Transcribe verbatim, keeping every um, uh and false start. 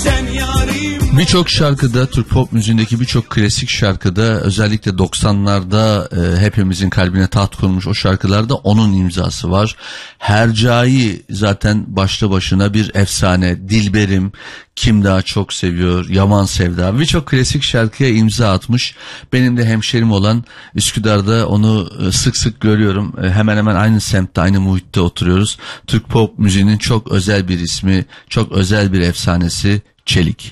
sen yarim. Birçok şarkıda, Türk pop müziğindeki birçok klasik şarkıda, özellikle doksanlarda e, hepimizin kalbine taht kurmuş o şarkılarda onun imzası var. Hercai zaten başlı başına bir efsane. Dilberim, Kim Daha Çok Seviyor, Yaman Sevda, birçok klasik şarkıya imza atmış. Benim de hemşerim olan Üsküdar'da onu sık sık görüyorum. Hemen hemen aynı semtte, aynı muhitte oturuyoruz. Türk pop müziğinin çok özel bir ismi, çok özel bir efsanesi Çelik.